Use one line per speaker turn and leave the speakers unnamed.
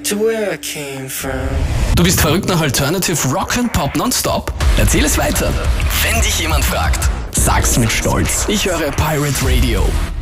to where I came from.
Du bist verrückt nach Alternative Rock and Pop nonstop? Erzähl es weiter. Wenn dich jemand fragt, sag's mit Stolz. Ich höre Pirate Radio.